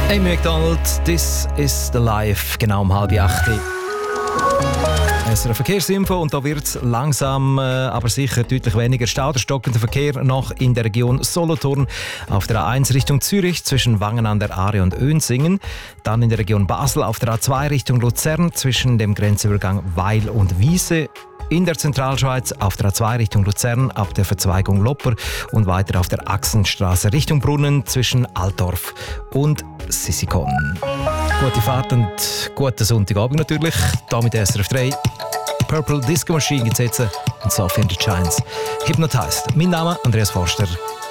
Amy McDonald, «This is the Life», genau um 7:30. Es ist eine Verkehrsinfo und da wird es langsam, aber sicher deutlich weniger Stau. Der stockende Verkehr noch in der Region Solothurn auf der A1 Richtung Zürich zwischen Wangen an der Aare und Önsingen. Dann in der Region Basel auf der A2 Richtung Luzern zwischen dem Grenzübergang Weil und Wiese. In der Zentralschweiz auf der A2 Richtung Luzern ab der Verzweigung Lopper und weiter auf der Achsenstraße Richtung Brunnen zwischen Altdorf und Sissikon. Gute Fahrt und guten Sonntagabend natürlich. Hier mit SRF 3. Purple Disco Machine gesetzt und Sophie and the Giants. Hypnotized. Mein Name Andreas Forster.